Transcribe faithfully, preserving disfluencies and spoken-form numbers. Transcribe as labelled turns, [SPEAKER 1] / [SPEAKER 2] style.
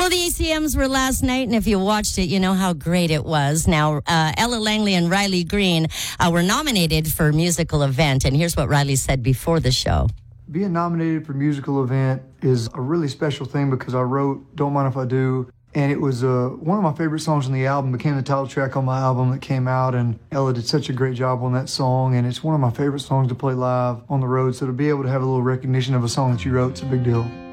[SPEAKER 1] Well, the A C Ms were last night, and if you watched it, you know how great it was. Now, uh, Ella Langley and Riley Green uh, were nominated for musical event, and here's what Riley said before the show.
[SPEAKER 2] Being nominated for musical event is a really special thing because I wrote Don't Mind If I Do, and it was uh, one of my favorite songs on the album, became the title track on my album that came out, and Ella did such a great job on that song, and it's one of my favorite songs to play live on the road, so to be able to have a little recognition of a song that you wrote, it's a big deal.